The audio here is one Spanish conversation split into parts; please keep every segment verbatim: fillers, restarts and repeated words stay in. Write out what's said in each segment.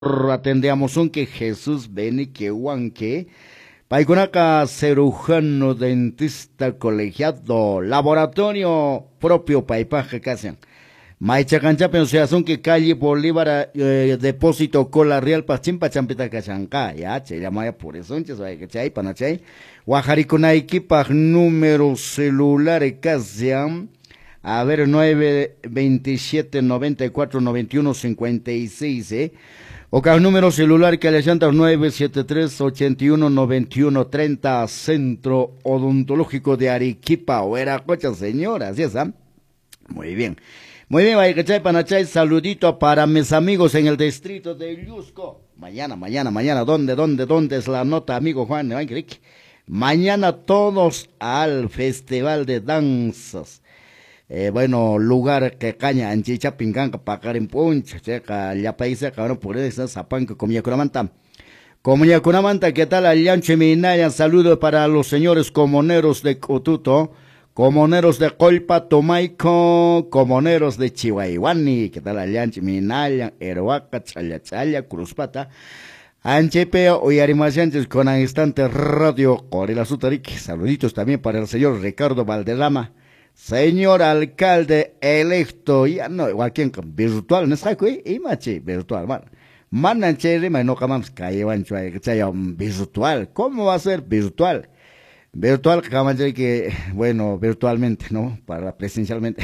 atendemos un que Jesús beni que huanque. Paikunaka cirujano dentista colegiado laboratorio propio paipaje casan. Maicha cancha pensación que calle Bolívar eh, depósito cola real pachimpa champita cachanca ya che llama por eso entonces hay que chay panachay Guajaricuna equipa número celular casan a ver nueve veintisiete noventa y cuatro noventa y uno cincuenta y seis eh o cada número celular que le llanta nueve siete tres ochenta y uno noventa y uno treinta Centro Odontológico de Arequipa o era cocha señora así es ¿eh? Muy bien. Muy bien, Baicachay, Panachay, saludito para mis amigos en el distrito de Yusco. Mañana, mañana, mañana, ¿dónde, dónde, dónde es la nota, amigo Juan? Mañana todos al Festival de Danzas. Eh, bueno, lugar que caña, en Chicha, Pinganca, Pacarin Punch, checa, ya países, cabrón, por eso, Zapanca, Comilla Curamanta. Comilla Curamanta, ¿qué tal? Alianche Minaya, saludo para los señores comuneros de Cotuto. Comuneros de Colpa, Tomaico, comuneros de Chihuahuani, ¿qué tal Alianche, Minaya, Eroaca, Chayachaya, Cruzpata, Anchepeo, Oyarimayantes con un instante radio, Corela Sutaric, saluditos también para el señor Ricardo Valderrama, señor alcalde electo, ya no, igual que virtual, ¿no es que y machi, virtual, man. Mananche, no camamos, cayevancho, virtual, ¿cómo va a ser virtual? Virtual, que, bueno, virtualmente, ¿no? Para presencialmente.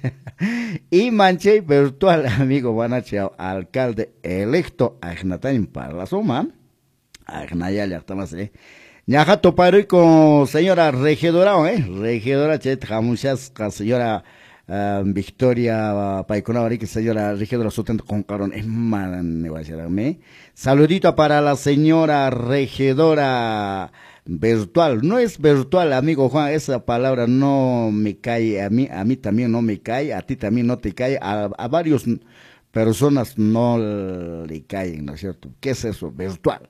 Y manche virtual, amigo, Guanache, alcalde electo, Agnatayn para la suma. Agnayale, estamos, ¿eh? Ñajato Parico, señora regidora, ¿eh? Regidora, chet, jamuchas, señora uh, Victoria Paiconari, que señora regidora sustento con carón, es mala negociar, ¿me? Saludito para la señora regidora virtual, no es virtual, amigo Juan, esa palabra no me cae, a mí, a mí también no me cae, a ti también no te cae, a, a varias personas no le caen, ¿no es cierto? ¿Qué es eso? Virtual.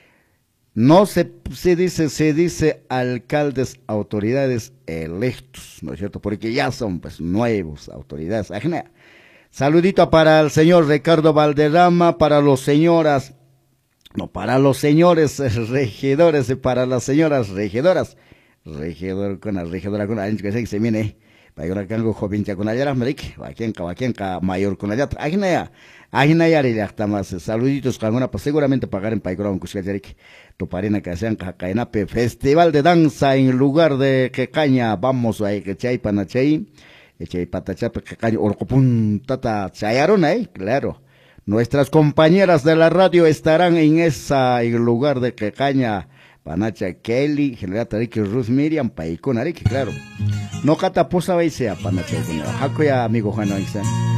No se, se dice, se dice alcaldes, autoridades electos, ¿no es cierto? Porque ya son, pues, nuevos autoridades. Saludito para el señor Ricardo Valderrama, para los señoras, no, para los señores regidores y para las señoras regidoras. Regidor con la regidora con la que se viene. Para que cango joven con la yara, Maric, Vaquenca, Vaquenca, mayor con la yatra. Aginaya, Aginaya, ya está más. Saluditos, Cangona, pues seguramente pagar en Paigron, Cuscayaric. Tu parina que sean Cacainape, Festival de Danza en lugar de Quecaña. Vamos a Echay Panachay, Echay Patachapa, Quecaña, Orcopuntata, Chayaron, eh, claro. Nuestras compañeras de la radio estarán en esa, en lugar de Quecaña, Panacha Kelly, General Tarik, Ruth Miriam, Paikon Arik, claro. No cataposa va y sea Panacha, Jacoya, amigo Juan Oiza.